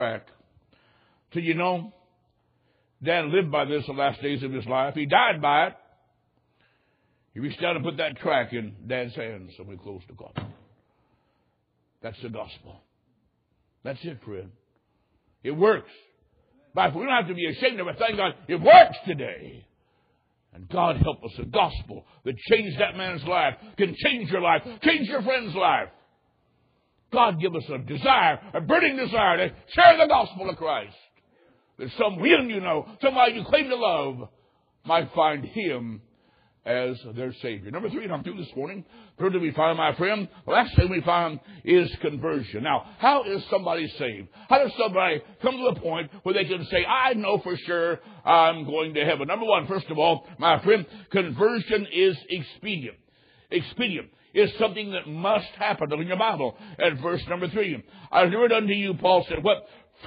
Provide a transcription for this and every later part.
track. So you know, Dad lived by this the last days of his life. He died by it. He reached down and put that track in Dad's hands, so we closed the coffin. That's the gospel. That's it, friend. It works. But we don't have to be ashamed of it. Thank God, it works today. And God help us, the gospel that changed that man's life can change your life, change your friend's life. God give us a desire, a burning desire to share the gospel of Christ. That someone you know, somebody you claim to love, might find Him as their Savior. Number 3, and I'm through this morning. Thirdly, we find, my friend, the last thing we find is conversion. Now, how is somebody saved? How does somebody come to the point where they can say, I know for sure I'm going to heaven? Number 1, first of all, my friend, conversion is expedient. Expedient is something that must happen. Look in your Bible at verse number 3. I delivered unto you, Paul said, what?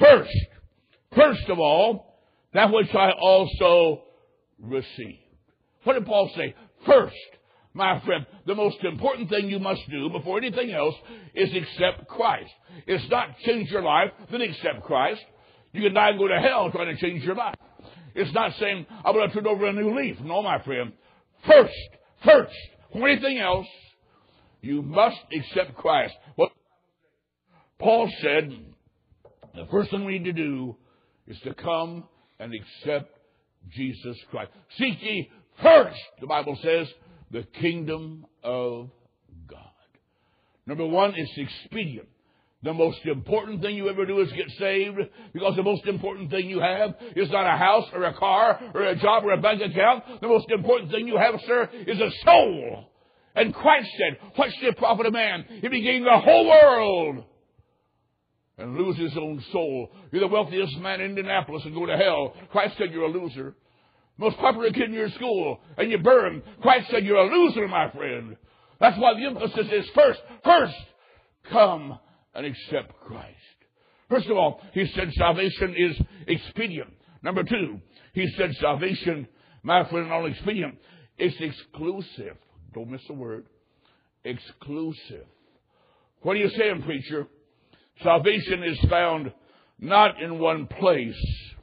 First of all, that which I also received. What did Paul say? First, my friend, the most important thing you must do before anything else is accept Christ. It's not change your life, then accept Christ. You can die and go to hell trying to change your life. It's not saying, I'm going to turn over a new leaf. No, my friend. First, before anything else, you must accept Christ. What Paul said, the first thing we need to do is to come and accept Jesus Christ. Seek ye first, the Bible says, the kingdom of God. Number 1 is expedient. The most important thing you ever do is get saved, because the most important thing you have is not a house or a car or a job or a bank account. The most important thing you have, sir, is a soul. And Christ said, what should it profit a man if he gained the whole world and lose his own soul? You're the wealthiest man in Indianapolis and go to hell. Christ said you're a loser. Most popular kid in your school, and you burn. Christ said you're a loser, my friend. That's why the emphasis is first, come and accept Christ. First of all, he said salvation is expedient. Number 2, he said salvation, my friend, not only expedient, it's exclusive. Don't miss a word. Exclusive. What are you saying, preacher? Salvation is found not in one place.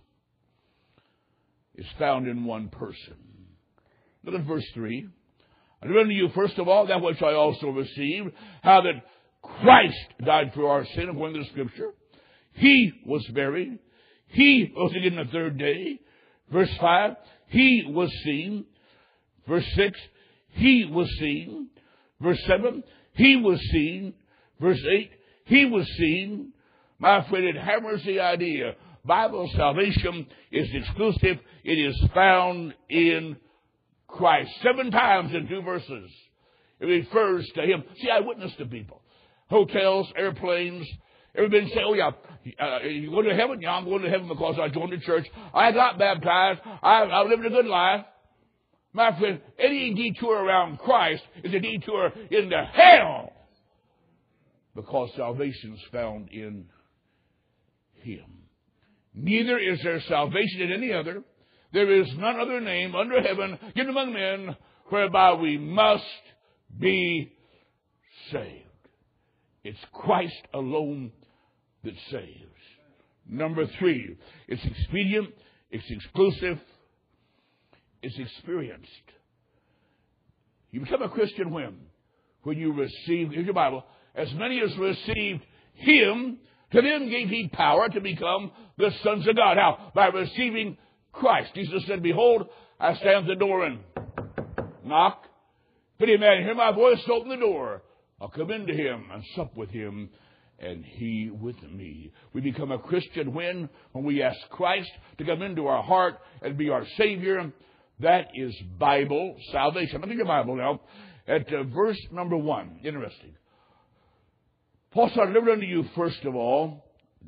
It's found in one person. Look at verse 3. I delivered unto you, first of all, that which I also received, how that Christ died for our sin, according to the Scripture. He was buried. He rose again the third day. Verse 5, He was seen. Verse 6, He was seen. Verse 7, He was seen. Verse 8, He was seen. My friend, it hammers the idea. Bible salvation is exclusive. It is found in Christ. 7 times in 2 verses. It refers to Him. See, I witness to people. Hotels, airplanes. Everybody say, oh yeah, you go to heaven? Yeah, I'm going to heaven because I joined the church. I got baptized. I lived a good life. My friend, any detour around Christ is a detour into hell. Because salvation is found in Him. Neither is there salvation in any other. There is none other name under heaven given among men whereby we must be saved. It's Christ alone that saves. Number 3, it's expedient, it's exclusive, it's experienced. You become a Christian when? When you receive, here's your Bible, as many as received Him, to them gave He power to become the sons of God. How? By receiving Christ. Jesus said, behold, I stand at the door and knock. If any man hear my voice, open the door. I'll come into him and sup with him, and he with me. We become a Christian when we ask Christ to come into our heart and be our Savior. That is Bible salvation. Look at your Bible now at verse number 1. Interesting. Paul said, I delivered unto you, first of all,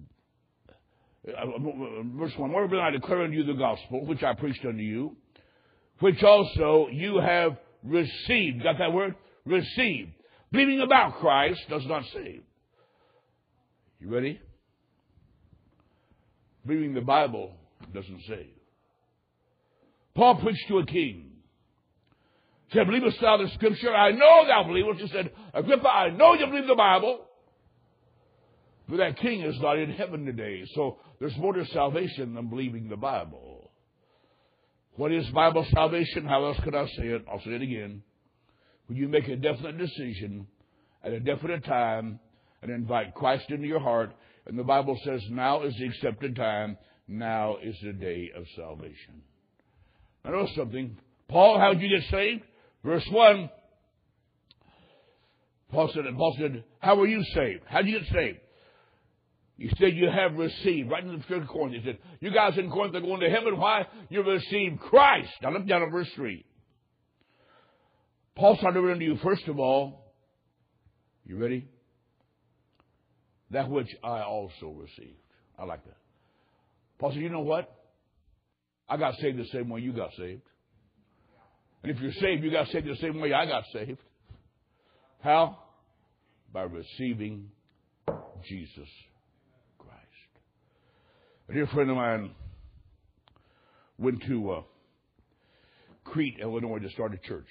verse 1, moreover I declare unto you the gospel, which I preached unto you, which also you have received. Got that word? Received. Believing about Christ does not save. You ready? Believing the Bible doesn't save. Paul preached to a king. He said, believest thou the Scripture? I know thou believest. He said, Agrippa, I know you believe the Bible. For that king is not in heaven today. So there's more to salvation than believing the Bible. What is Bible salvation? How else could I say it? I'll say it again. When you make a definite decision at a definite time and invite Christ into your heart, and the Bible says now is the accepted time, now is the day of salvation. Now know something. Paul, how did you get saved? Verse 1. Paul said, how were you saved? How did you get saved? He said, you have received. Right in the church of Corinth, he said, you guys in Corinth are going to heaven. Why? You've received Christ. Now look down at verse 3. Paul started unto you, first of all, you ready? That which I also received. I like that. Paul said, you know what? I got saved the same way you got saved. And if you're saved, you got saved the same way I got saved. How? By receiving Jesus Christ. A dear friend of mine went to Crete, Illinois to start a church.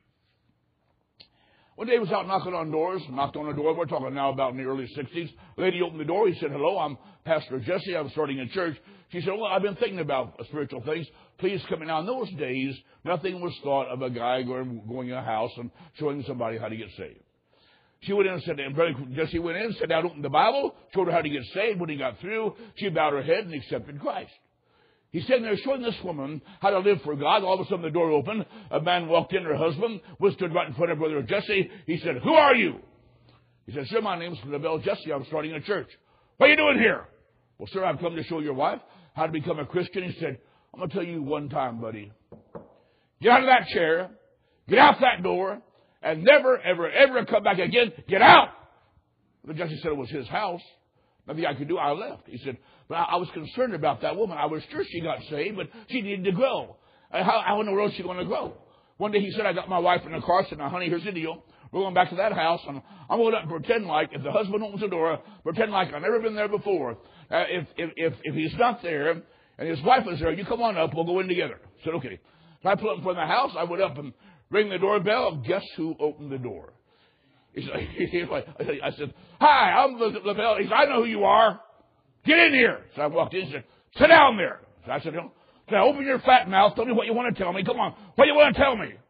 One day he was out knocking on doors, knocked on a door. We're talking now about in the early 60s. A lady opened the door. He said, hello, I'm Pastor Jesse. I'm starting a church. She said, well, I've been thinking about spiritual things. Please come in. Now, in those days, nothing was thought of a guy going in a house and showing somebody how to get saved. She went in and said, and Brother Jesse went in, sat down, opened the Bible, showed her how to get saved. When he got through, she bowed her head and accepted Christ. He's sitting there showing this woman how to live for God. All of a sudden the door opened. A man walked in, her husband, was stood right in front of Brother Jesse. He said, who are you? He said, sir, my name's LaBelle Jesse. I'm starting a church. What are you doing here? Well, sir, I've come to show your wife how to become a Christian. He said, I'm going to tell you one time, buddy. Get out of that chair. Get out that door. And never, ever, ever come back again. Get out. The judge said it was his house. Nothing I could do. I left. He said, but I was concerned about that woman. I was sure she got saved, but she needed to grow. How in the world is she going to grow? One day he said, I got my wife in the car. I said, now, honey, here's the deal. We're going back to that house, and I'm going to pretend like, if the husband opens the door, pretend like I've never been there before. If he's not there, and his wife is there, you come on up. We'll go in together. I said, okay. So I pulled up in front of the house. I went up and rang the doorbell. Guess who opened the door? I said, hi, I'm LaBelle. He said, I know who you are. Get in here. So I walked in and said, sit down there. So I said, now open your fat mouth. Tell me what you want to tell me. Come on. What do you want to tell me?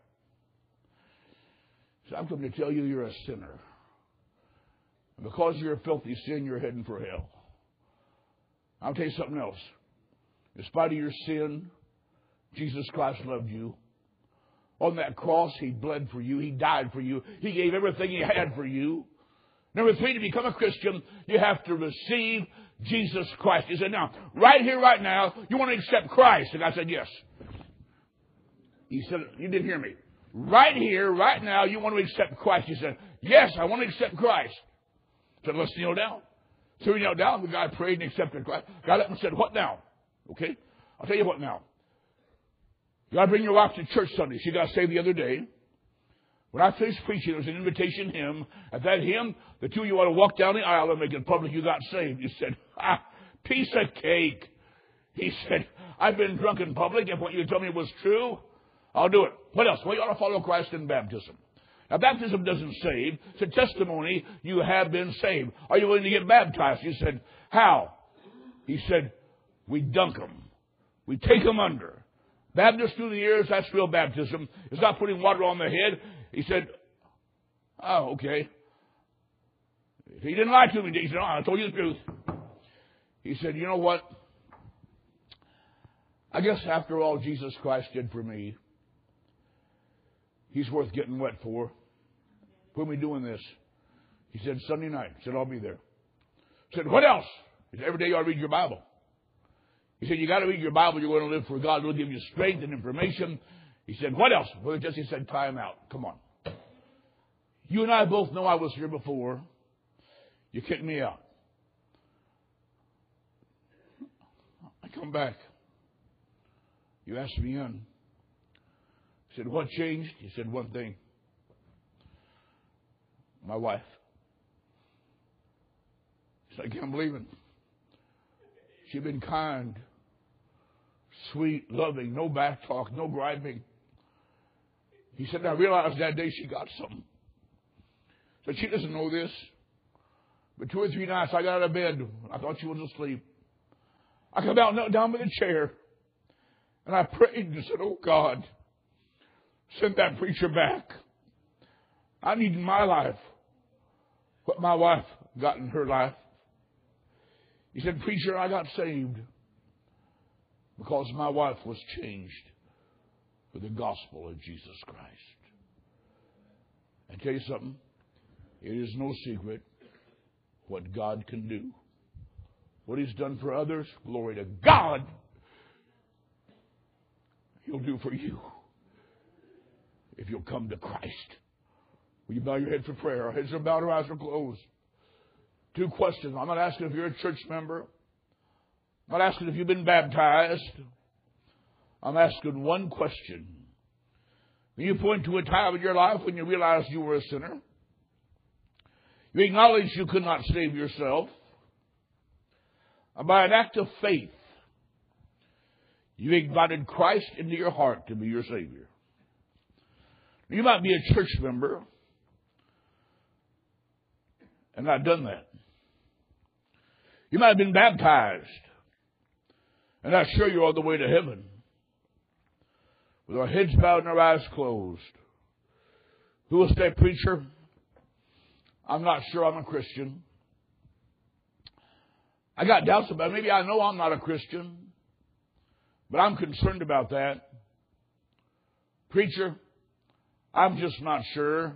So I'm coming to tell you you're a sinner. And because you're a filthy sin, you're heading for hell. I'll tell you something else. In spite of your sin, Jesus Christ loved you. On that cross, He bled for you. He died for you. He gave everything He had for you. Number 3, to become a Christian, you have to receive Jesus Christ. He said, now, right here, right now, you want to accept Christ? And I said, yes. He said, you didn't hear me. Right here, right now, you want to accept Christ? He said, yes, I want to accept Christ. I said, let's kneel down. So we knelt down. The guy prayed and accepted Christ. Got up and said, what now? Okay, I'll tell you what now. You got to bring your wife to church Sunday. She got saved the other day. When I finished preaching, there was an invitation hymn. At that hymn, the two of you ought to walk down the aisle and make it public you got saved. You said, piece of cake. He said, I've been drunk in public. If what you tell me was true, I'll do it. What else? Well, you ought to follow Christ in baptism. Now, baptism doesn't save. It's a testimony you have been saved. Are you willing to get baptized? You said, how? He said, we dunk them. We take them under. Baptist through the years, that's real baptism. It's not putting water on their head. He said, oh, okay. He didn't lie to me. He said, oh, I told you the truth. He said, you know what? I guess after all Jesus Christ did for me, He's worth getting wet for. When are we doing this? He said, Sunday night. He said, I'll be there. He said, what else? He said, every day you ought to read your Bible. He said, you got to read your Bible. You're going to live for God. It'll give you strength and information. He said, what else? Brother Jesse said, time out. Come on. You and I both know I was here before. You kicked me out. I come back. You asked me in. He said, what changed? He said, one thing. My wife. He said, I can't believe it. She'd been kind, sweet, loving, no back talk, no griping. He said, I realized that day she got something. But she doesn't know this, But 2 or 3 nights I got out of bed. I thought she was asleep. I come out and knelt down by the chair. And I prayed and said, oh God, send that preacher back. I need in my life what my wife got in her life. He said, preacher, I got saved because my wife was changed for the gospel of Jesus Christ. I tell you something, it is no secret what God can do. What He's done for others, glory to God, He'll do for you if you'll come to Christ. Will you bow your head for prayer? Our heads are bowed, our eyes are closed. 2 questions. I'm not asking if you're a church member. I'm not asking if you've been baptized. I'm asking one question. When you point to a time in your life when you realized you were a sinner, you acknowledged you could not save yourself, and by an act of faith, you invited Christ into your heart to be your Savior. You might be a church member and not done that. You might have been baptized and not sure you're on the way to heaven. With our heads bowed and our eyes closed, who will say, preacher, I'm not sure I'm a Christian. I got doubts about it. Maybe I know I'm not a Christian, but I'm concerned about that. Preacher, I'm just not sure.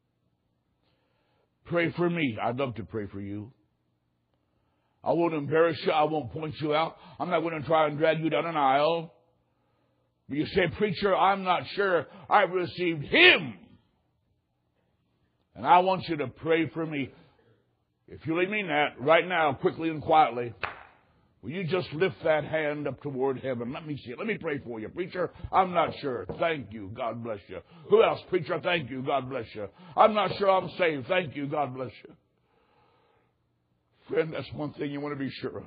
Pray for me. I'd love to pray for you. I won't embarrass you. I won't point you out. I'm not going to try and drag you down an aisle. But you say, preacher, I'm not sure I've received Him. And I want you to pray for me. If you really mean that, right now, quickly and quietly, will you just lift that hand up toward heaven? Let me see it. Let me pray for you. Preacher, I'm not sure. Thank you. God bless you. Who else? Preacher, thank you. God bless you. I'm not sure I'm saved. Thank you. God bless you. Friend, that's one thing you want to be sure of.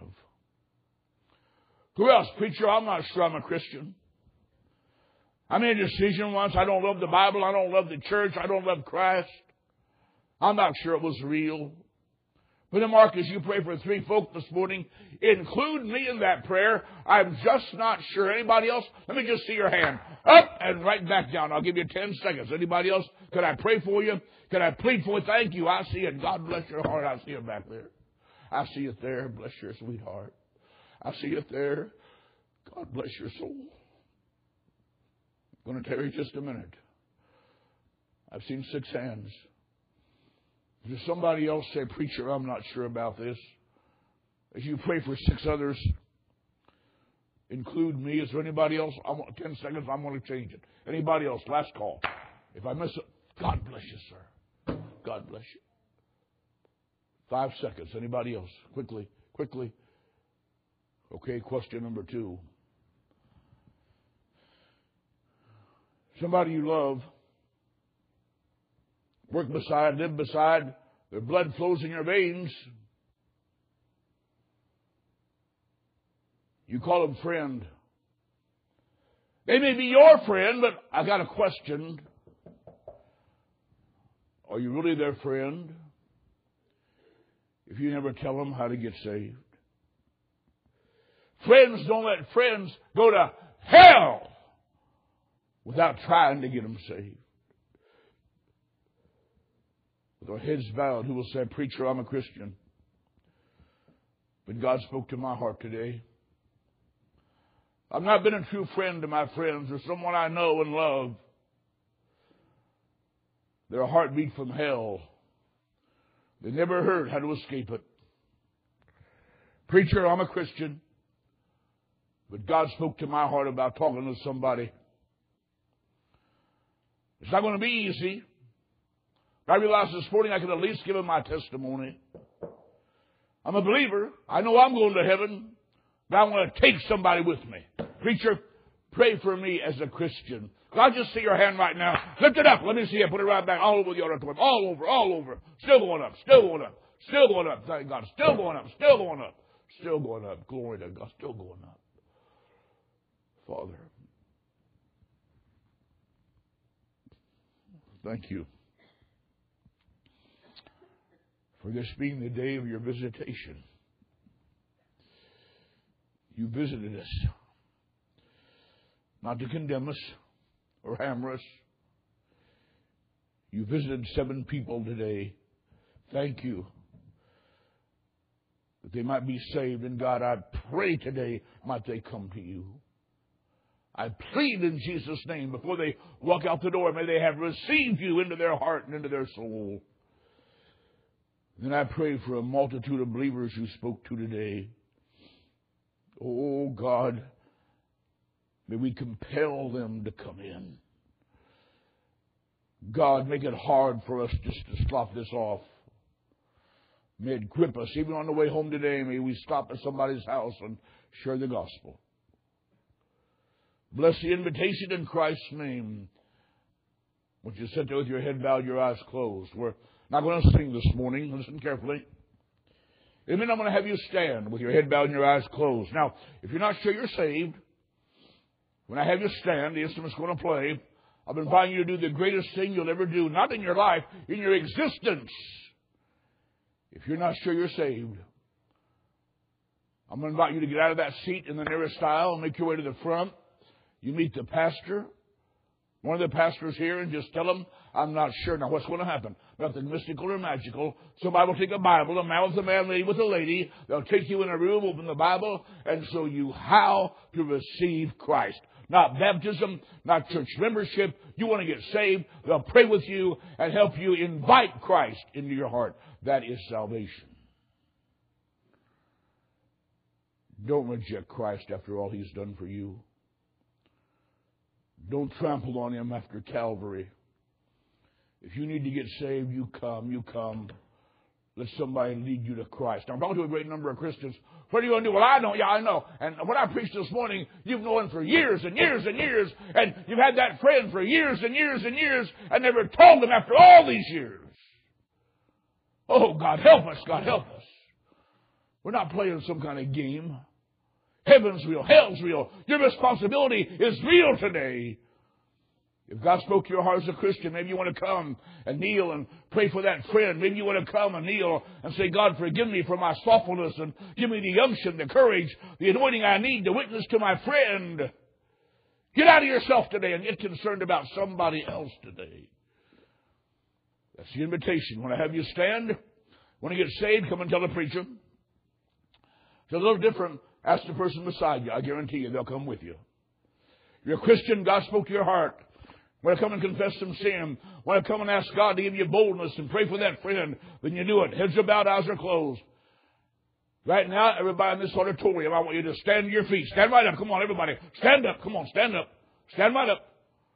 Who else? Preacher, I'm not sure I'm a Christian. I made a decision once. I don't love the Bible. I don't love the church. I don't love Christ. I'm not sure it was real. But then, Marcus, you pray for 3 folk this morning. Include me in that prayer. I'm just not sure. Anybody else? Let me just see your hand. Up and right back down. I'll give you 10 seconds. Anybody else? Can I pray for you? Can I plead for you? Thank you. I see it. God bless your heart. I see it back there. I see it there. Bless your sweetheart. I see it there. God bless your soul. I'm going to tell you just a minute. I've seen 6 hands. Does somebody else say, preacher, I'm not sure about this? As you pray for 6 others, include me. Is there anybody else? I want 10 seconds. I'm going to change it. Anybody else? Last call. If I miss it, God bless you, sir. God bless you. 5 seconds. Anybody else? Quickly, quickly. Okay, question number 2. Somebody you love, work beside, live beside, their blood flows in your veins. You call them friend. They may be your friend, but I got a question. Are you really their friend if you never tell them how to get saved? Friends don't let friends go to hell without trying to get them saved. With our heads bowed, who will say, preacher, I'm a Christian. But God spoke to my heart today. I've not been a true friend to my friends or someone I know and love. They're a heartbeat from hell. They never heard how to escape it. Preacher, I'm a Christian. But God spoke to my heart about talking to somebody. It's not going to be easy. I realized this morning I could at least give him my testimony. I'm a believer. I know I'm going to heaven, but I want to take somebody with me. Preacher, pray for me as a Christian. God, just see your hand right now. Lift it up. Let me see it. Put it right back all over the auditorium. All over, all over. Still going up, still going up, still going up. Thank God. Still going up, still going up, still going up. Glory to God. Still going up. Father, thank you for this being the day of your visitation. You visited us, not to condemn us or hammer us. You visited 7 people today. Thank you that they might be saved. And God, I pray today might they come to you. I plead in Jesus' name before they walk out the door, may they have received you into their heart and into their soul. Then I pray for a multitude of believers you spoke to today. Oh God, may we compel them to come in. God, make it hard for us just to stop this off. May it grip us. Even on the way home today, may we stop at somebody's house and share the gospel. Bless the invitation in Christ's name. Once you sit there with your head bowed, your eyes closed. We're not going to sing this morning. Listen carefully. Amen. I'm going to have you stand with your head bowed and your eyes closed. Now, if you're not sure you're saved, when I have you stand, the instrument's going to play. I've been inviting you to do the greatest thing you'll ever do, not in your life, in your existence. If you're not sure you're saved, I'm going to invite you to get out of that seat in the nearest aisle and make your way to the front. You meet the pastor, one of the pastors here, and just tell them, I'm not sure. Now, what's going to happen? Nothing mystical or magical. Somebody will take a Bible, a man with a man, lady with a lady. They'll take you in a room, open the Bible, and show you how to receive Christ. Not baptism, not church membership. You want to get saved, they'll pray with you and help you invite Christ into your heart. That is salvation. Don't reject Christ after all He's done for you. Don't trample on Him after Calvary. If you need to get saved, you come. Let somebody lead you to Christ. Now, I'm talking to a great number of Christians. What are you going to do? Well, I know. Yeah, I know. And what I preached this morning, you've known for years and years and years, and you've had that friend for years and years and years, and never told them after all these years. Oh, God, help us. God, help us. We're not playing some kind of game. Heaven's real. Hell's real. Your responsibility is real today. If God spoke to your heart as a Christian, maybe you want to come and kneel and pray for that friend. Maybe you want to come and kneel and say, God, forgive me for my slothfulness and give me the unction, the courage, the anointing I need to witness to my friend. Get out of yourself today and get concerned about somebody else today. That's the invitation. When I have you stand, when you get saved, come and tell the preacher. It's a little different. Ask the person beside you. I guarantee you they'll come with you. If you're a Christian, God spoke to your heart. Want to come and confess some sin. Want to come and ask God to give you boldness and pray for that friend. Then you do it. Heads are bowed, eyes are closed. Right now, everybody in this auditorium, I want you to stand to your feet. Stand right up. Come on, everybody. Stand up. Come on, stand up. Stand right up.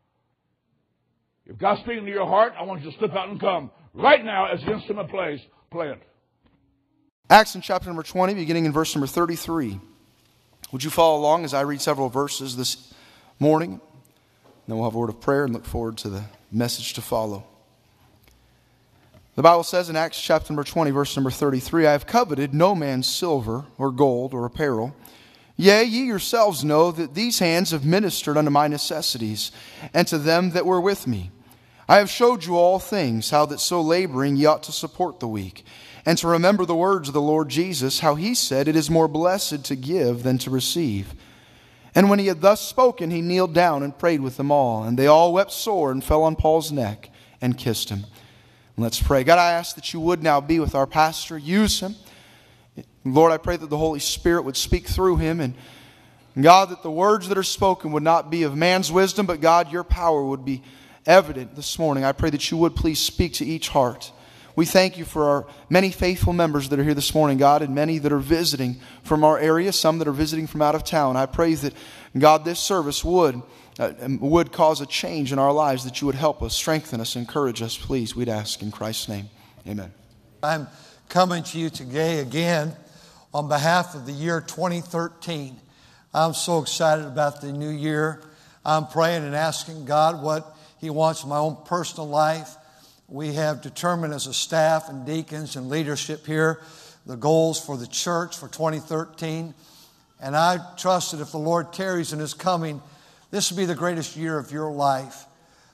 If God's speaking to your heart, I want you to slip out and come. Right now, as the instrument plays, play it. Acts in chapter number 20, beginning in verse number 33. Would you follow along as I read several verses this morning? Then we'll have a word of prayer and look forward to the message to follow. The Bible says in Acts chapter number 20, verse number 33, I have coveted no man's silver or gold or apparel. Yea, ye yourselves know that these hands have ministered unto my necessities, and to them that were with me. I have showed you all things, how that so laboring ye ought to support the weak, and to remember the words of the Lord Jesus, how He said, it is more blessed to give than to receive. And when he had thus spoken, he kneeled down and prayed with them all. And they all wept sore and fell on Paul's neck and kissed him. Let's pray. God, I ask that you would now be with our pastor. Use him. Lord, I pray that the Holy Spirit would speak through him. And God, that the words that are spoken would not be of man's wisdom, but God, your power would be evident this morning. I pray that you would please speak to each heart. We thank you for our many faithful members that are here this morning, God, and many that are visiting from our area, some that are visiting from out of town. I pray that, God, this service would cause a change in our lives, that you would help us, strengthen us, encourage us. Please, we'd ask in Christ's name. Amen. I'm coming to you today again on behalf of the year 2013. I'm so excited about the new year. I'm praying and asking God what He wants in my own personal life. We have determined as a staff and deacons and leadership here the goals for the church for 2013. And I trust that if the Lord tarries and is coming, this will be the greatest year of your life.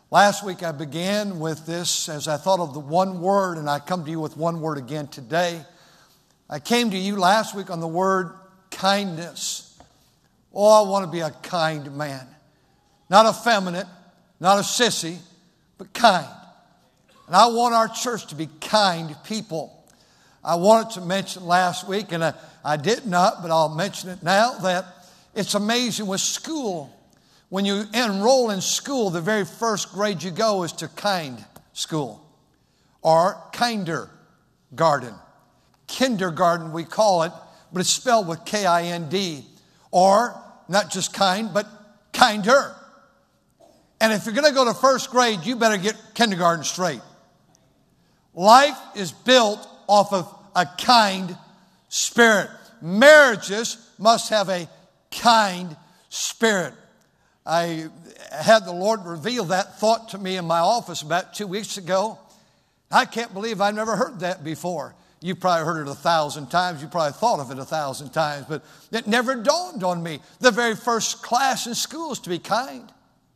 Last week I began with this as I thought of the one word, and I come to you with one word again today. I came to you last week on the word kindness. Oh, I want to be a kind man. Not effeminate, not a sissy, but kind. And I want our church to be kind people. I wanted to mention last week, and I did not, but I'll mention it now, that it's amazing with school. When you enroll in school, the very first grade you go is to kind school or kindergarten. Kindergarten, we call it, but it's spelled with K-I-N-D. Or not just kind, but kinder. And if you're going to go to first grade, you better get kindergarten straight. Life is built off of a kind spirit. Marriages must have a kind spirit. I had the Lord reveal that thought to me in my office about 2 weeks ago. I can't believe I've never heard that before. You probably heard it 1,000 times. You probably thought of it 1,000 times, but it never dawned on me. The very first class in school is to be kind.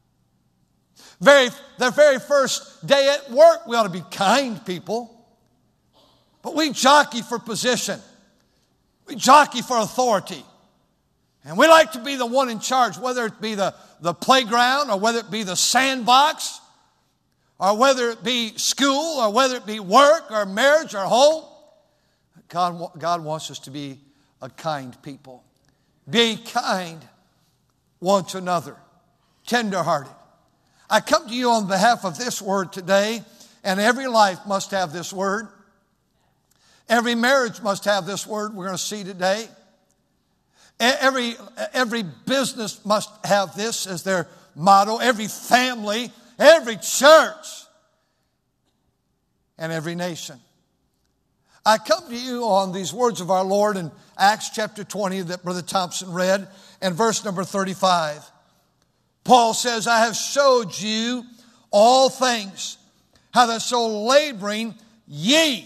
The very first day at work, we ought to be kind people. But we jockey for position. We jockey for authority. And we like to be the one in charge, whether it be the playground or whether it be the sandbox or whether it be school or whether it be work or marriage or home. God wants us to be a kind people. Be kind one to another, tenderhearted. I come to you on behalf of this word today, and every life must have this word. Every marriage must have this word we're going to see today. Every business must have this as their motto. Every family, every church, and every nation. I come to you on these words of our Lord in Acts chapter 20 that Brother Thompson read, and verse number 35. Paul says, I have showed you all things, how that so laboring ye.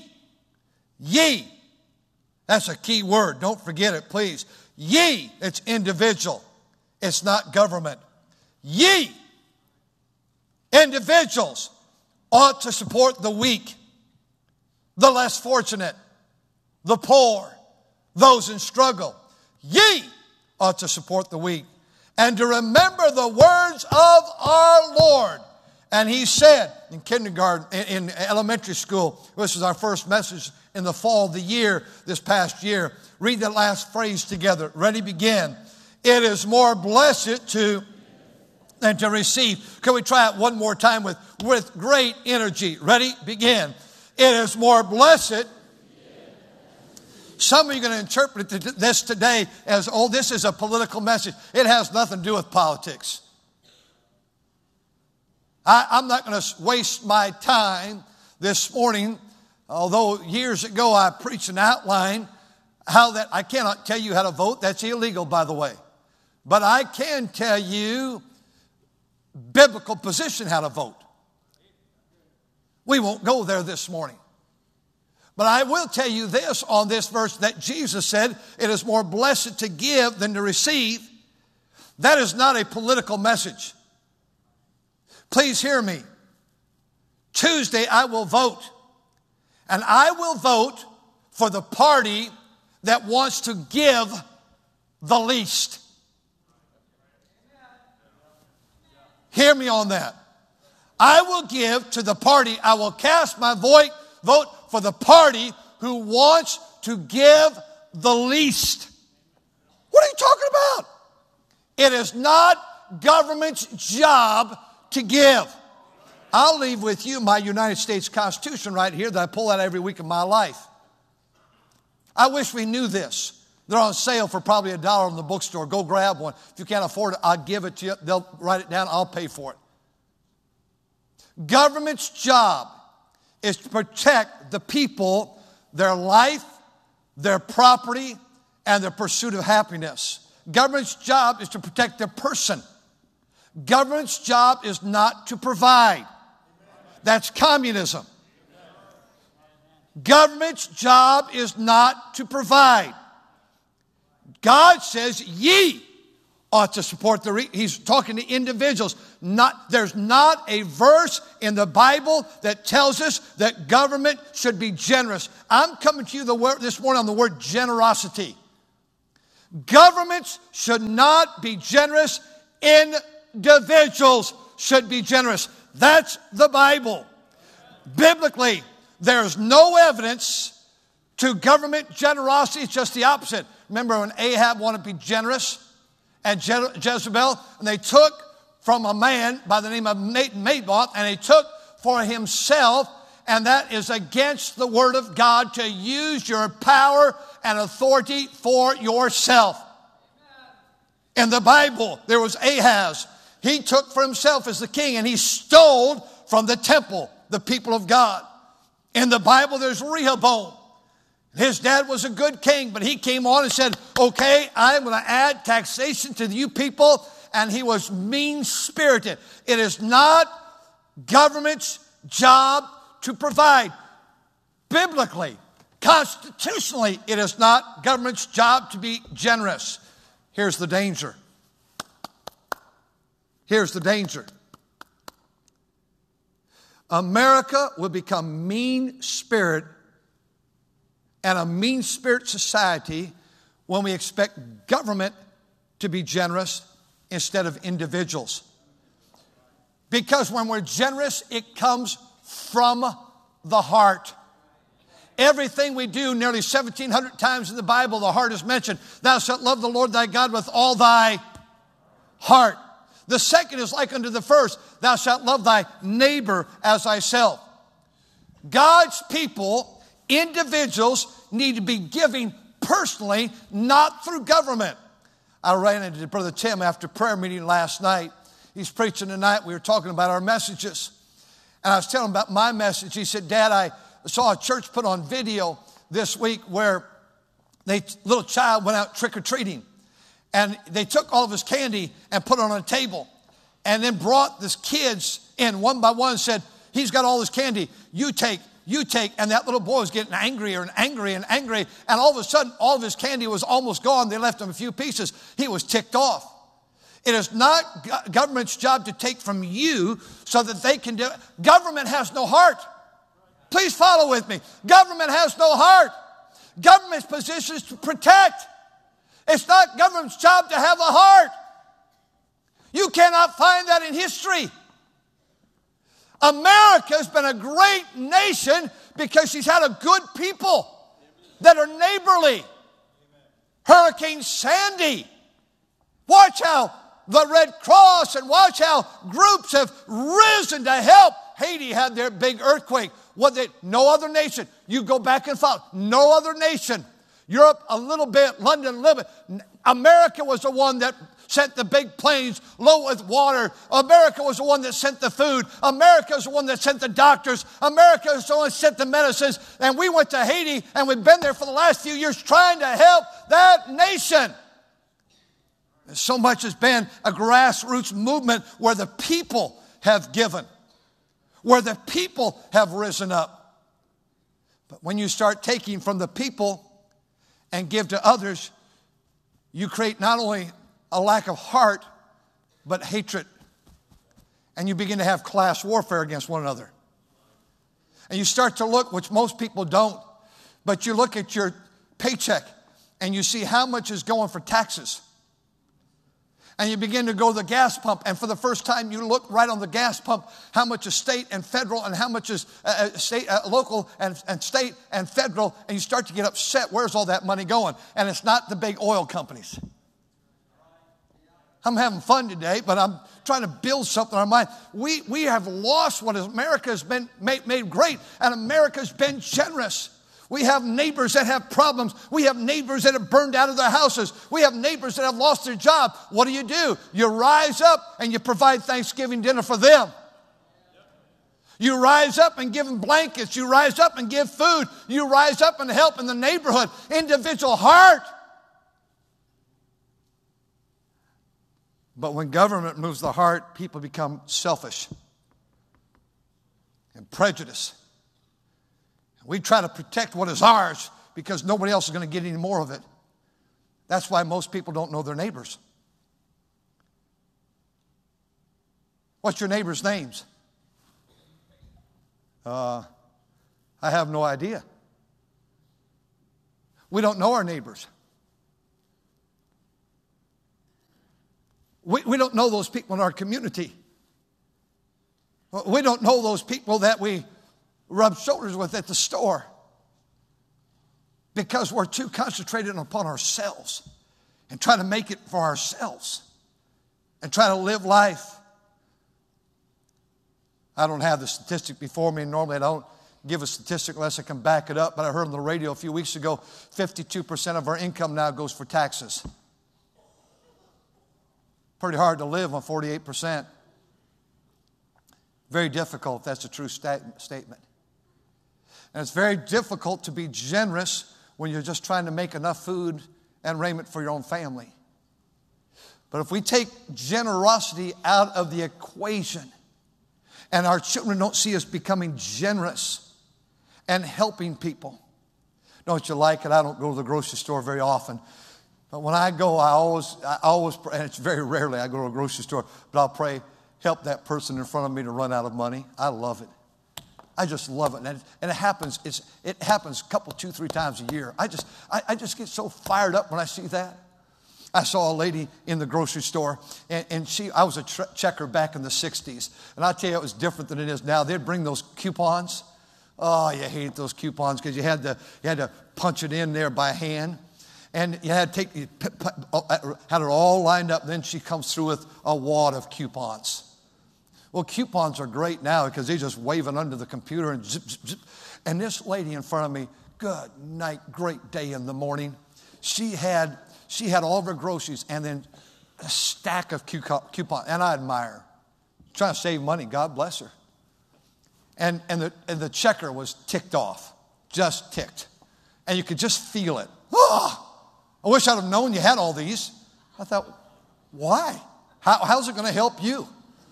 That's a key word. Don't forget it, please. Ye, it's individual. It's not government. Ye, individuals, ought to support the weak, the less fortunate, the poor, those in struggle. Ye ought to support the weak. And to remember the words of our Lord. And he said in kindergarten, in elementary school, this is our first message in the fall of the year, this past year. Read that last phrase together. Ready, begin. It is more blessed than to receive. Can we try it one more time with great energy? Ready, begin. It is more blessed. Some of you are going to interpret this today as, oh, this is a political message. It has nothing to do with politics. I'm not going to waste my time this morning, although years ago I preached an outline how that I cannot tell you how to vote. That's illegal, by the way. But I can tell you biblical position how to vote. We won't go there this morning. But I will tell you this on this verse that Jesus said, it is more blessed to give than to receive. That is not a political message. Please hear me. Tuesday I will vote. And I will vote for the party that wants to give the least. Hear me on that. I will give to the party, I will cast my vote for the party who wants to give the least. What are you talking about? It is not government's job to give. I'll leave with you my United States Constitution right here that I pull out every week of my life. I wish we knew this. They're on sale for probably $1 in the bookstore. Go grab one. If you can't afford it, I'll give it to you. They'll write it down. I'll pay for it. Government's job is to protect the people, their life, their property, and their pursuit of happiness. Government's job is to protect their person. Government's job is not to provide. That's communism. Government's job is not to provide. God says, ye ought to support he's talking to individuals. There's not a verse in the Bible that tells us that government should be generous. I'm coming to you this morning on the word generosity. Governments should not be generous. Individuals should be generous. That's the Bible. Biblically, there's no evidence to government generosity. It's just the opposite. Remember when Ahab wanted to be generous and Jezebel, and they took from a man by the name of Naboth, and he took for himself, and that is against the word of God to use your power and authority for yourself. In the Bible, there was Ahaz. He took for himself as the king, and he stole from the temple, the people of God. In the Bible, there's Rehoboam. His dad was a good king, but he came on and said, okay, I'm going to add taxation to you people. And he was mean-spirited. It is not government's job to provide. Biblically, constitutionally, it is not government's job to be generous. Here's the danger. Here's the danger. America will become mean-spirited and a mean-spirit society when we expect government to be generous instead of individuals. Because when we're generous, it comes from the heart. Everything we do, nearly 1,700 times in the Bible, the heart is mentioned. Thou shalt love the Lord thy God with all thy heart. The second is like unto the first. Thou shalt love thy neighbor as thyself. God's people, individuals, need to be giving personally, not through government. I ran into Brother Tim after prayer meeting last night. He's preaching tonight. We were talking about our messages. And I was telling him about my message. He said, Dad, I saw a church put on video this week where little child went out trick-or-treating. And they took all of his candy and put it on a table. And then brought his kids in one by one and said, he's got all this candy. You take. And that little boy was getting angrier and angry and angry. And all of a sudden, all of his candy was almost gone. They left him a few pieces. He was ticked off. It is not government's job to take from you so that they can do it. Government has no heart. Please follow with me. Government has no heart. Government's position is to protect. It's not government's job to have a heart. You cannot find that in history. America has been a great nation because she's had a good people that are neighborly. Hurricane Sandy. Watch how the Red Cross and watch how groups have risen to help. Haiti had their big earthquake. No other nation. You go back and follow. No other nation. Europe a little bit, London a little bit. America was the one that sent the big planes loaded with water. America was the one that sent the food. America was the one that sent the doctors. America was the one that sent the medicines. And we went to Haiti, and we've been there for the last few years trying to help that nation. So much has been a grassroots movement where the people have given, where the people have risen up. But when you start taking from the people and give to others, you create not only a lack of heart, but hatred. And you begin to have class warfare against one another. And you start to look, which most people don't, but you look at your paycheck and you see how much is going for taxes. And you begin to go to the gas pump, and for the first time you look right on the gas pump how much is state and federal and how much is local and state and federal, and you start to get upset. Where's all that money going? And it's not the big oil companies. I'm having fun today, but I'm trying to build something in our mind. We have lost what America has been made great, and America's been generous. We have neighbors that have problems. We have neighbors that have burned out of their houses. We have neighbors that have lost their job. What do? You rise up and you provide Thanksgiving dinner for them. You rise up and give them blankets. You rise up and give food. You rise up and help in the neighborhood. Individual heart. But when government moves the heart, people become selfish and prejudiced. We try to protect what is ours because nobody else is going to get any more of it. That's why most people don't know their neighbors. What's your neighbor's names? I have no idea. We don't know our neighbors. We don't know those people in our community. We don't know those people that we rub shoulders with at the store because we're too concentrated upon ourselves and trying to make it for ourselves and try to live life. I don't have the statistic before me. Normally I don't give a statistic unless I can back it up, but I heard on the radio a few weeks ago, 52% of our income now goes for taxes. Pretty hard to live on 48%. Very difficult if that's a true statement. And it's very difficult to be generous when you're just trying to make enough food and raiment for your own family. But if we take generosity out of the equation and our children don't see us becoming generous and helping people. Don't you like it? I don't go to the grocery store very often. But when I go, I always pray, and it's very rarely I go to a grocery store, but I'll pray, help that person in front of me to run out of money. I love it. I just love it. And it happens, it happens a couple, 2, 3 times a year. I just get so fired up when I see that. I saw a lady in the grocery store, and I was a checker back in the 60s. And I tell you, it was different than it is now. They'd bring those coupons. Oh, you hate those coupons because you had to punch it in there by hand. And you had to had it all lined up. Then she comes through with a wad of coupons. Well, coupons are great now because they just wave it under the computer and zip, zip, zip. And this lady in front of me, good night, great day in the morning. She had all of her groceries and then a stack of coupons. And I admire her. Trying to save money, God bless her. And the checker was ticked off, just ticked. And you could just feel it. Oh, I wish I'd have known you had all these. I thought, why? How's it going to help you?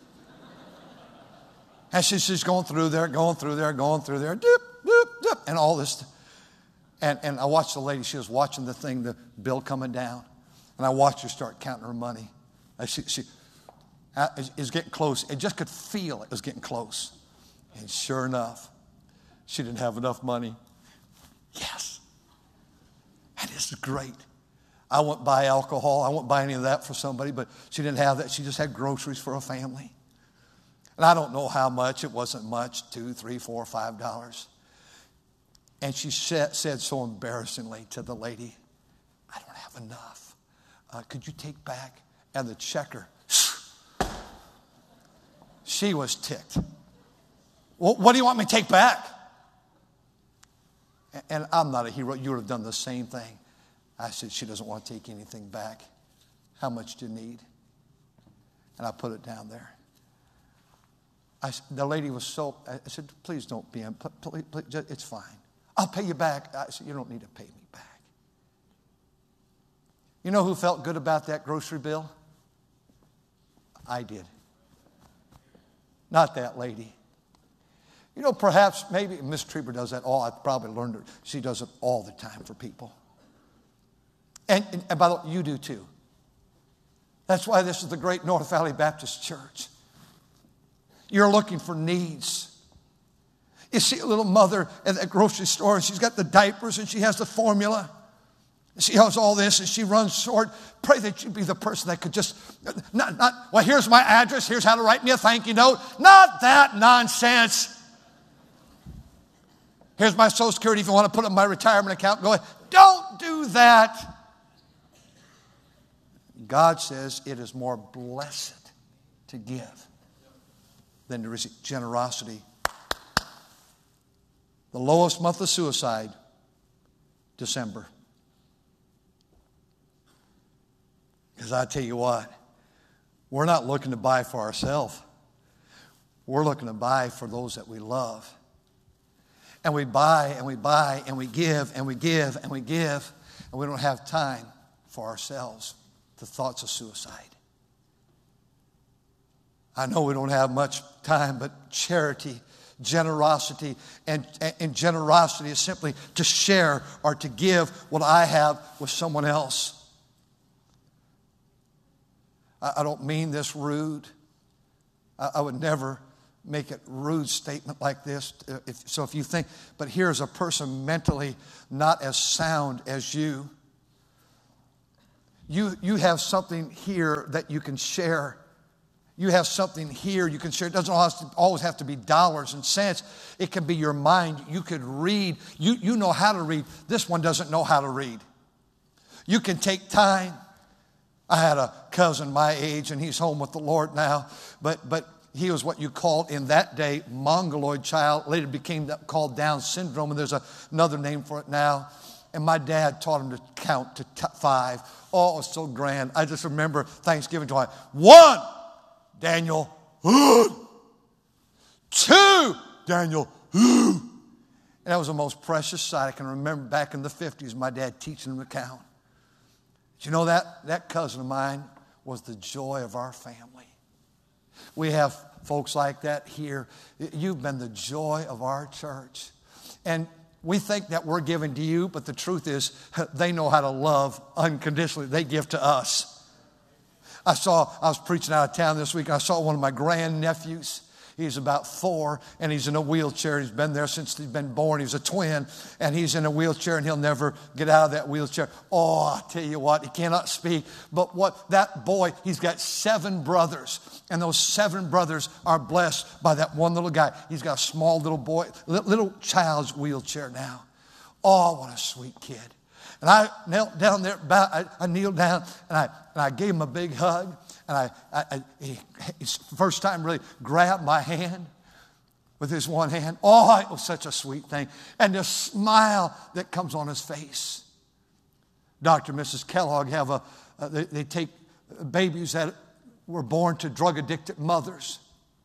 And she's going through there, doop, doop, doop, and all this. And I watched the lady, she was watching the thing, the bill coming down. And I watched her start counting her money. She is getting close. I just could feel it was getting close. And sure enough, she didn't have enough money. Yes. And this is great. I wouldn't buy alcohol. I wouldn't buy any of that for somebody, but she didn't have that. She just had groceries for a family. And I don't know how much. It wasn't much, $2, $3, $4, $5. And she said so embarrassingly to the lady, I don't have enough. Could you take back? And the checker, she was ticked. Well, what do you want me to take back? And I'm not a hero. You would have done the same thing. I said, she doesn't want to take anything back. How much do you need? And I put it down there. The lady was so, I said, please don't be, please, it's fine. I'll pay you back. I said, you don't need to pay me back. You know who felt good about that grocery bill? I did. Not that lady. You know, perhaps, maybe Miss Trieber does that all. I've probably learned her. She does it all the time for people. And by the way, you do too. That's why this is the great North Valley Baptist Church. You're looking for needs. You see a little mother at the grocery store, and she's got the diapers, and she has the formula. She has all this, and she runs short. Pray that you be the person that could just, well, here's my address. Here's how to write me a thank you note. Not that nonsense. Here's my Social Security. If you want to put it in my retirement account, go ahead. Don't do that. God says it is more blessed to give than to receive. Generosity. The lowest month of suicide, December. Because I tell you what, we're not looking to buy for ourselves. We're looking to buy for those that we love. And we buy and we buy and we give and we give and we give, and we don't have time for ourselves. The thoughts of suicide. I know we don't have much time, but charity, generosity, and generosity is simply to share or to give what I have with someone else. I don't mean this rude, I would never make a rude statement like this. If you think, but here's a person mentally not as sound as you. You have something here that you can share. You have something here you can share. It doesn't always have to be dollars and cents. It can be your mind. You could read. You know how to read. This one doesn't know how to read. You can take time. I had a cousin my age, and he's home with the Lord now. But he was what you called in that day mongoloid child. Later became called Down syndrome, and there's another name for it now. And my dad taught him to count to 5. Oh, it was so grand. I just remember Thanksgiving time. 1, Daniel. 2, Daniel. And that was the most precious sight. I can remember back in the 50s, my dad teaching him to count. But you know that cousin of mine was the joy of our family. We have folks like that here. You've been the joy of our church. And we think that we're giving to you, but the truth is they know how to love unconditionally. They give to us. I was preaching out of town this week. I saw one of my grandnephews. He's about 4, and he's in a wheelchair. He's been there since he's been born. He's a twin, and he's in a wheelchair, and he'll never get out of that wheelchair. Oh, I tell you what, he cannot speak. But what that boy, he's got 7 brothers, and those 7 brothers are blessed by that one little guy. He's got a small little boy, little child's wheelchair now. Oh, what a sweet kid. And I knelt down there, I kneeled down, and I gave him a big hug. And he first time really grabbed my hand with his one hand. Oh, it was such a sweet thing. And the smile that comes on his face. Dr. and Mrs. Kellogg have they take babies that were born to drug-addicted mothers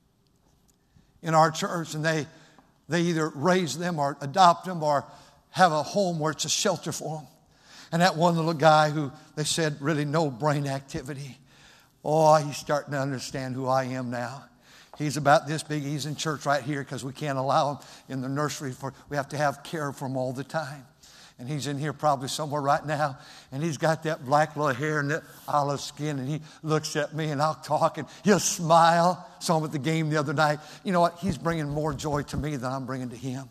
in our church, and they either raise them or adopt them or have a home where it's a shelter for them. And that one little guy who they said really no brain activity. Oh, he's starting to understand who I am now. He's about this big. He's in church right here because we can't allow him in the nursery. We have to have care for him all the time. And he's in here probably somewhere right now. And he's got that black little hair and that olive skin. And he looks at me and I'll talk and he'll smile. Saw him at the game the other night. You know what? He's bringing more joy to me than I'm bringing to him.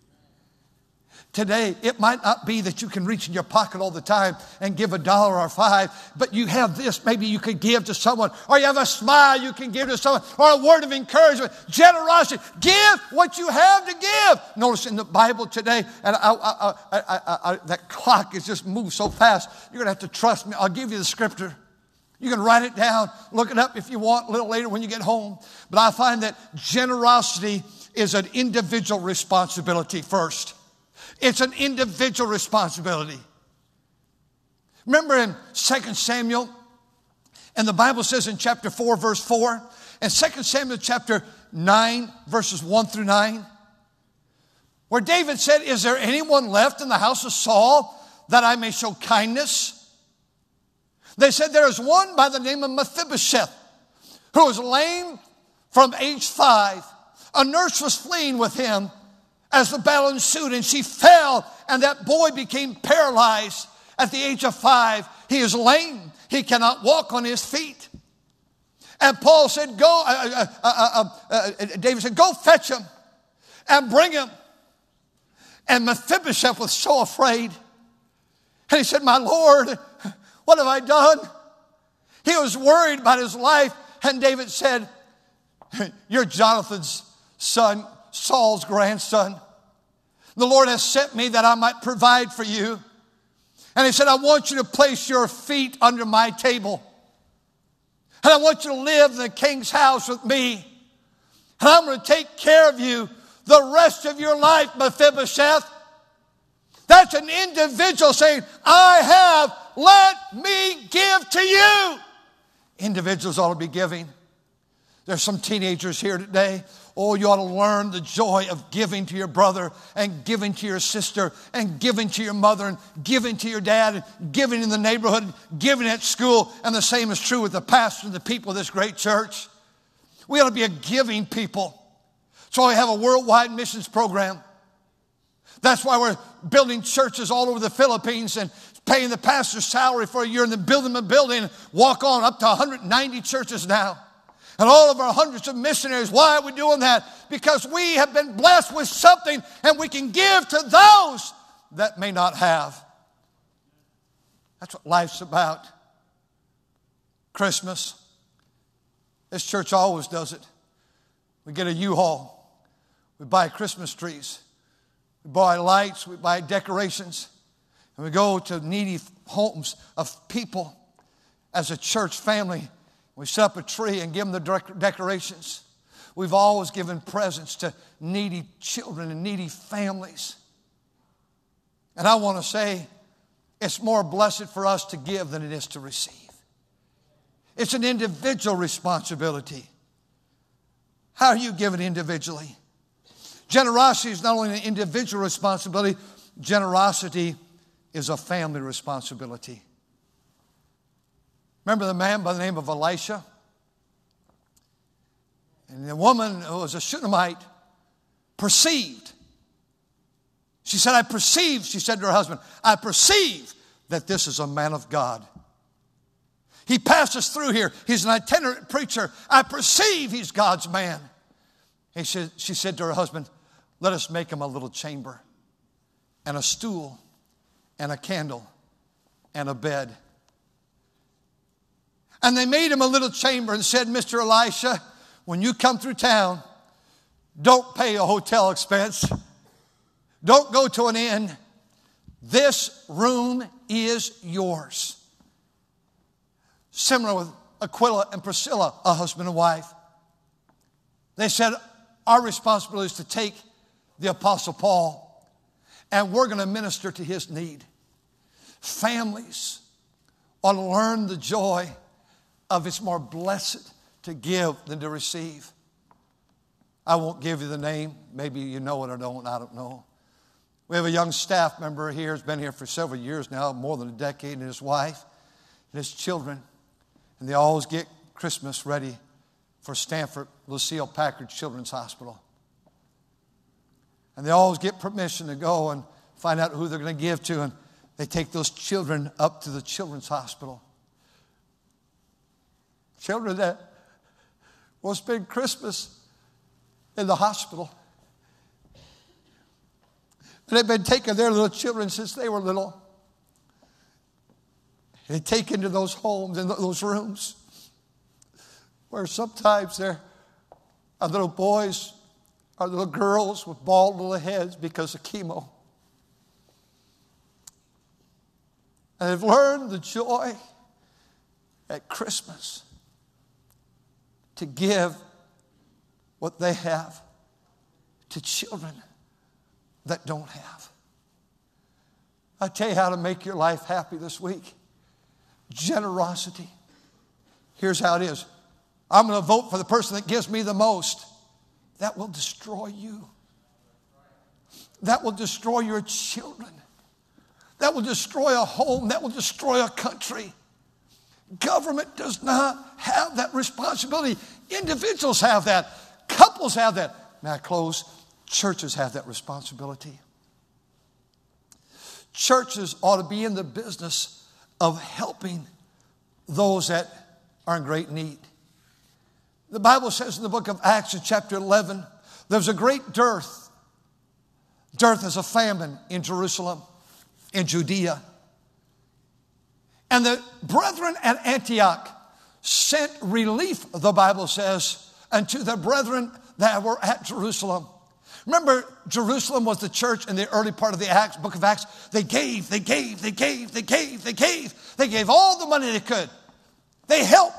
Today, it might not be that you can reach in your pocket all the time and give $1 or 5, but you have this. Maybe you could give to someone, or you have a smile you can give to someone, or a word of encouragement, generosity. Give what you have to give. Notice in the Bible today, and that clock has just moved so fast, you're going to have to trust me. I'll give you the scripture. You can write it down, look it up if you want a little later when you get home. But I find that generosity is an individual responsibility first. It's an individual responsibility. Remember in 2 Samuel, and the Bible says in chapter 4, verse 4, and 2 Samuel chapter 9, verses 1 through 9, where David said, "Is there anyone left in the house of Saul that I may show kindness?" They said, "There is one by the name of Mephibosheth, who was lame from age 5. A nurse was fleeing with him as the battle ensued, and she fell, and that boy became paralyzed at the age of 5. He is lame. He cannot walk on his feet." And Paul said, David said, "Go fetch him and bring him." And Mephibosheth was so afraid. And he said, "My Lord, what have I done?" He was worried about his life. And David said, "You're Jonathan's son, Saul's grandson. The Lord has sent me that I might provide for you." And he said, "I want you to place your feet under my table. And I want you to live in the king's house with me. And I'm going to take care of you the rest of your life, Mephibosheth." That's an individual saying, "I have, let me give to you." Individuals ought to be giving. There's some teenagers here today. Oh, you ought to learn the joy of giving to your brother and giving to your sister and giving to your mother and giving to your dad and giving in the neighborhood, giving at school. And the same is true with the pastor and the people of this great church. We ought to be a giving people. So we have a worldwide missions program. That's why we're building churches all over the Philippines and paying the pastor's salary for a year and then building a building and walk on up to 190 churches now. And all of our hundreds of missionaries, why are we doing that? Because we have been blessed with something and we can give to those that may not have. That's what life's about. Christmas. This church always does it. We get a U-Haul. We buy Christmas trees. We buy lights. We buy decorations. And we go to needy homes of people as a church family. We set up a tree and give them the decorations. We've always given presents to needy children and needy families. And I want to say, it's more blessed for us to give than it is to receive. It's an individual responsibility. How are you giving individually? Generosity is not only an individual responsibility, generosity is a family responsibility. Remember the man by the name of Elisha? And the woman who was a Shunammite perceived. She said, I perceive, she said to her husband, I perceive that this is a man of God. He passes through here. He's an itinerant preacher. I perceive he's God's man. She said to her husband, let us make him a little chamber and a stool and a candle and a bed. And they made him a little chamber and said, Mr. Elisha, when you come through town, don't pay a hotel expense. Don't go to an inn. This room is yours. Similar with Aquila and Priscilla, a husband and wife. They said, our responsibility is to take the Apostle Paul and we're going to minister to his need. Families ought to learn the joy of it's more blessed to give than to receive. I won't give you the name. Maybe you know it or don't. I don't know. We have a young staff member here who's been here for several years now, more than a decade, and his wife and his children. And they always get Christmas ready for Stanford Lucille Packard Children's Hospital. And they always get permission to go and find out who they're going to give to. And they take those children up to the Children's Hospital. Children that will spend Christmas in the hospital. And they've been taking their little children since they were little. And they take into those homes and those rooms where sometimes there are little boys or little girls with bald little heads because of chemo. And they've learned the joy at Christmas to give what they have to children that don't have. I tell you how to make your life happy this week. Generosity. Here's how it is. I'm going to vote for the person that gives me the most. That will destroy you. That will destroy your children. That will destroy a home. That will destroy a country. Government does not have that responsibility. Individuals have that. Couples have that. May I close? Churches have that responsibility. Churches ought to be in the business of helping those that are in great need. The Bible says in the book of Acts in chapter 11, there was a great dearth. Dearth is a famine in Jerusalem, in Judea. And the brethren at Antioch sent relief, the Bible says, unto the brethren that were at Jerusalem. Remember, Jerusalem was the church in the early part of the Acts, book of Acts. They gave. They gave all the money they could. They helped.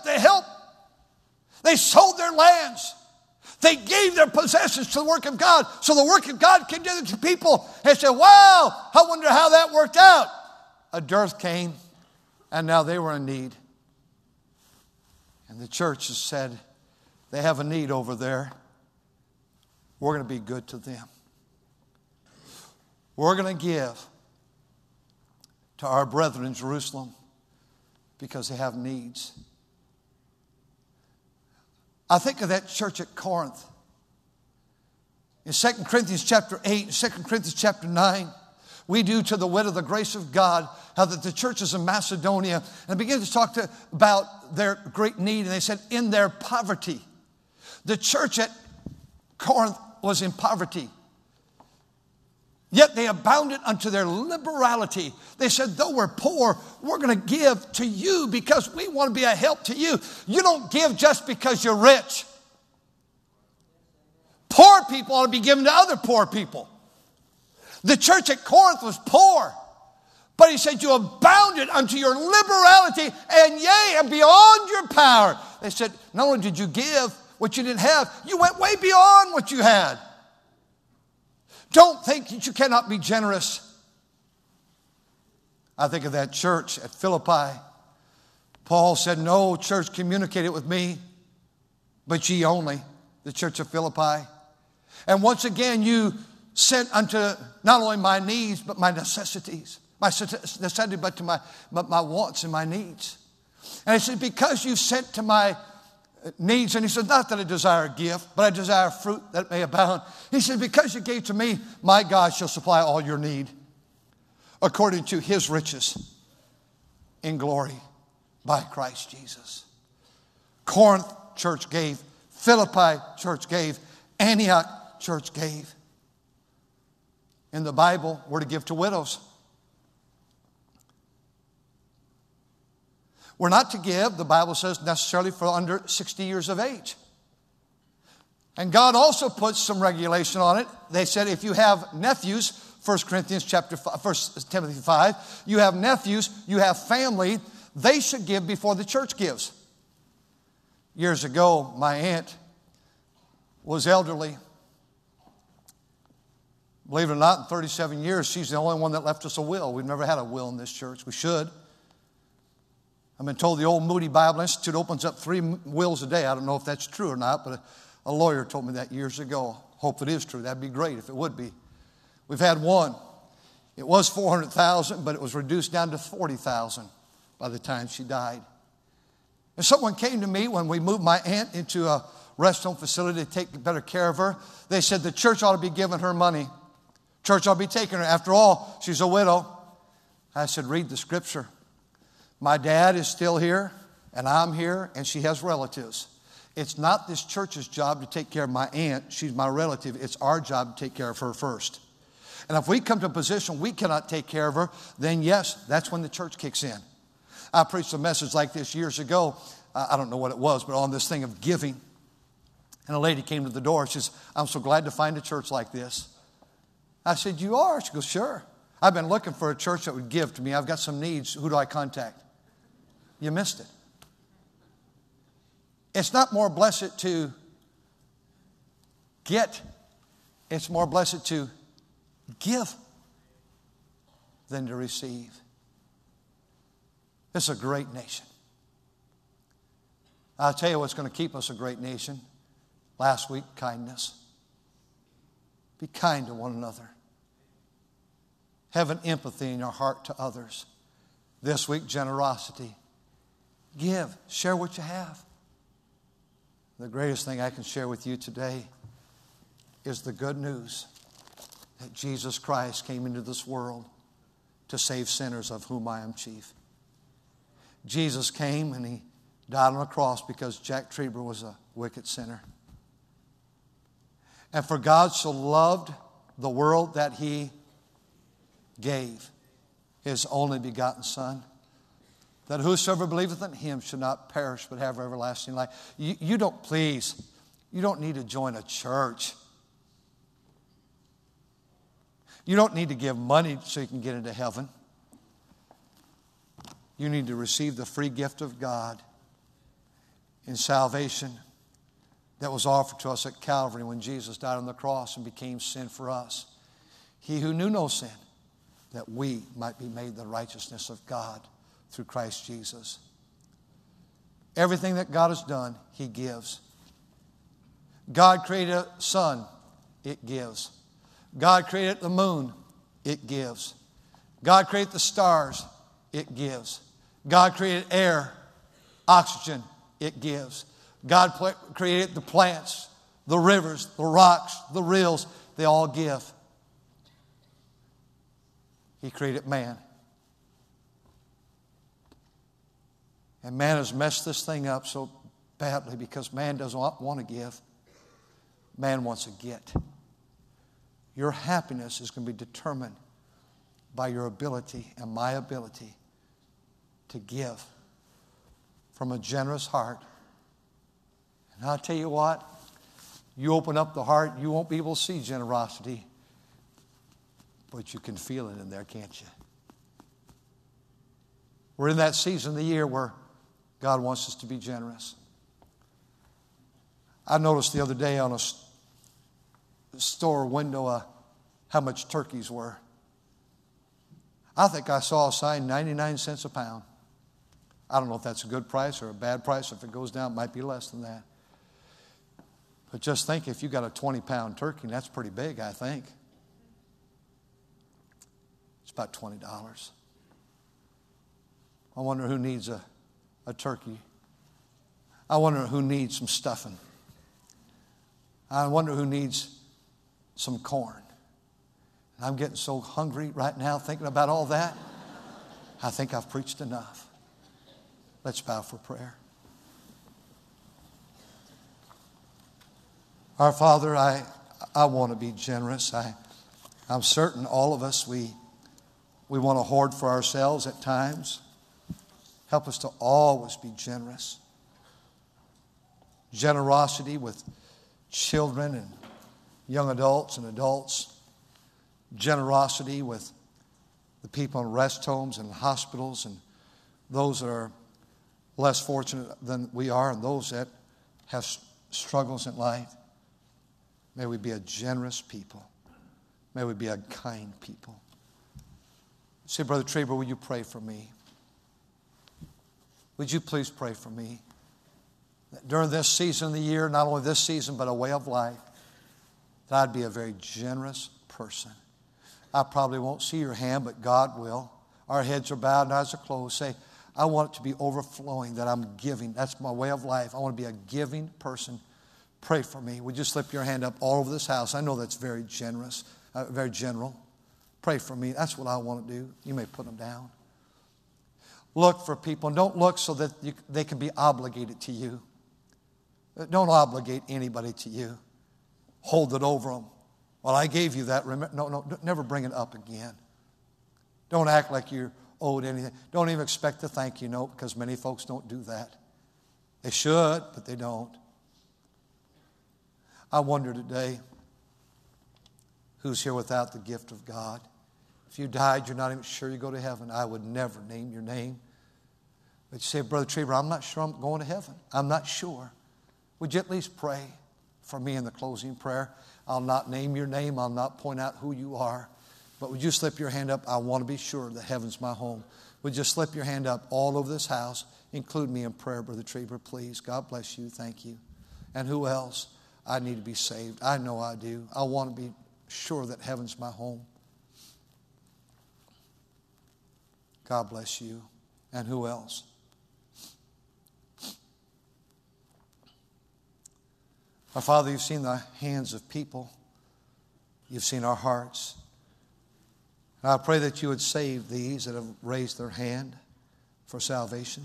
They sold their lands. They gave their possessions to the work of God. So the work of God came to the people. And said, wow, I wonder how that worked out. A dearth came, and now they were in need. And the church has said, they have a need over there. We're going to be good to them. We're going to give to our brethren in Jerusalem because they have needs. I think of that church at Corinth. In 2 Corinthians chapter 8 and 2 Corinthians chapter 9, we do to the wit of the grace of God, how that the churches in Macedonia, and began to talk about their great need, and they said, in their poverty. The church at Corinth was in poverty. Yet they abounded unto their liberality. They said, though we're poor, we're going to give to you because we want to be a help to you. You don't give just because you're rich. Poor people ought to be given to other poor people. The church at Corinth was poor. But he said, you abounded unto your liberality, and yea, and beyond your power. They said, not only did you give what you didn't have, you went way beyond what you had. Don't think that you cannot be generous. I think of that church at Philippi. Paul said, no church communicated with me, but ye only, the church of Philippi. And once again, you sent unto not only my needs, but my necessities. My necessity, but to my wants and my needs. And he said, because you sent to my needs, and he said, not that I desire a gift, but I desire fruit that it may abound. He said, because you gave to me, my God shall supply all your need according to his riches in glory by Christ Jesus. Corinth church gave. Philippi church gave. Antioch church gave. In the Bible, we're to give to widows. We're not to give, the Bible says, necessarily for under 60 years of age. And God also puts some regulation on it. They said if you have nephews, 1 Timothy 5, you have nephews, you have family, they should give before the church gives. Years ago, my aunt was elderly. Believe it or not, in 37 years, she's the only one that left us a will. We've never had a will in this church. We should. I've been told the old Moody Bible Institute opens up 3 wills a day. I don't know if that's true or not, but a lawyer told me that years ago. Hope it is true. That'd be great if it would be. We've had one. It was $400,000, but it was reduced down to $40,000 by the time she died. And someone came to me when we moved my aunt into a rest home facility to take better care of her. They said the church ought to be giving her money. Church ought to be taking her. After all, she's a widow. I said, read the scripture. My dad is still here, and I'm here, and she has relatives. It's not this church's job to take care of my aunt. She's my relative. It's our job to take care of her first. And if we come to a position we cannot take care of her, then yes, that's when the church kicks in. I preached a message like this years ago. I don't know what it was, but on this thing of giving. And a lady came to the door. She says, I'm so glad to find a church like this. I said, you are? She goes, sure. I've been looking for a church that would give to me. I've got some needs. Who do I contact? You missed it. It's not more blessed to get. It's more blessed to give than to receive. It's a great nation. I'll tell you what's going to keep us a great nation. Last week, kindness. Be kind to one another. Have an empathy in your heart to others. This week, generosity. Give. Share what you have. The greatest thing I can share with you today is the good news that Jesus Christ came into this world to save sinners, of whom I am chief. Jesus came and he died on a cross because Jack Trieber was a wicked sinner. And for God so loved the world that he gave his only begotten Son, that whosoever believeth in him should not perish but have everlasting life. You don't need to join a church. You don't need to give money so you can get into heaven. You need to receive the free gift of God in salvation that was offered to us at Calvary when Jesus died on the cross and became sin for us. He who knew no sin, that we might be made the righteousness of God through Christ Jesus. Everything that God has done, he gives. God created a sun, it gives. God created the moon, it gives. God created the stars, it gives. God created air, oxygen, it gives. God created the plants, the rivers, the rocks, the rills, they all give. He created man. And man has messed this thing up so badly because man doesn't want to give. Man wants to get. Your happiness is going to be determined by your ability and my ability to give from a generous heart. And I'll tell you what, you open up the heart, you won't be able to see generosity, but you can feel it in there, can't you? We're in that season of the year where God wants us to be generous. I noticed the other day on a store window how much turkeys were. I think I saw a sign, 99 cents a pound. I don't know if that's a good price or a bad price. If it goes down, it might be less than that. But just think, if you got a 20-pound turkey, that's pretty big, I think. It's about $20. I wonder who needs a turkey. I wonder who needs some stuffing. I wonder who needs some corn. And I'm getting so hungry right now thinking about all that. I think I've preached enough. Let's bow for prayer. Our Father, I want to be generous. I'm certain all of us, we want to hoard for ourselves at times. Help us to always be generous. Generosity with children and young adults and adults. Generosity with the people in rest homes and hospitals and those that are less fortunate than we are and those that have struggles in life. May we be a generous people. May we be a kind people. Say, Brother Traber, will you pray for me? Would you please pray for me? That during this season of the year, not only this season, but a way of life, that I'd be a very generous person. I probably won't see your hand, but God will. Our heads are bowed and eyes are closed. Say, I want it to be overflowing, that I'm giving. That's my way of life. I want to be a giving person. Pray for me. Would you slip your hand up all over this house? I know that's very generous, very general. Pray for me. That's what I want to do. You may put them down. Look for people. And don't look so that they can be obligated to you. Don't obligate anybody to you. Hold it over them. Well, I gave you that. No, never bring it up again. Don't act like you're owed anything. Don't even expect a thank you note, because many folks don't do that. They should, but they don't. I wonder today, who's here without the gift of God? If you died, you're not even sure you go to heaven. I would never name your name. But you say, Brother Trevor, I'm not sure I'm going to heaven. I'm not sure. Would you at least pray for me in the closing prayer? I'll not name your name. I'll not point out who you are. But would you slip your hand up? I want to be sure that heaven's my home. Would you slip your hand up all over this house? Include me in prayer, Brother Trevor, please. God bless you. Thank you. And who else? I need to be saved. I know I do. I want to be sure that heaven's my home. God bless you. And who else? Our Father, you've seen the hands of people. You've seen our hearts. And I pray that you would save these that have raised their hand for salvation.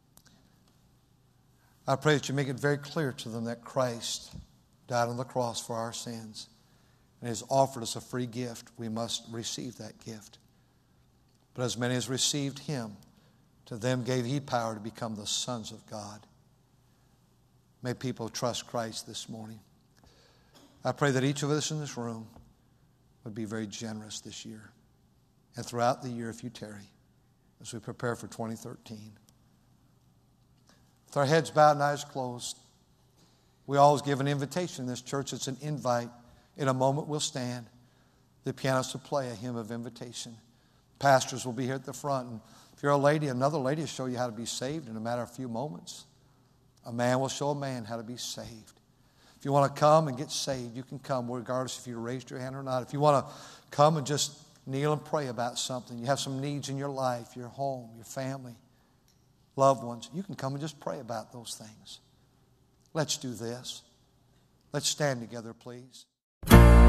I pray that you make it very clear to them that Christ died on the cross for our sins and has offered us a free gift. We must receive that gift. But as many as received him, to them gave he power to become the sons of God. May people trust Christ this morning. I pray that each of us in this room would be very generous this year and throughout the year if you tarry as we prepare for 2013. With our heads bowed and eyes closed, we always give an invitation in this church. It's an invite. In a moment we'll stand. The pianist will play a hymn of invitation. Pastors will be here at the front. And if you're a lady, another lady will show you how to be saved in a matter of a few moments. A man will show a man how to be saved. If you want to come and get saved, you can come regardless if you raised your hand or not. If you want to come and just kneel and pray about something, you have some needs in your life, your home, your family, loved ones, you can come and just pray about those things. Let's do this. Let's stand together, please.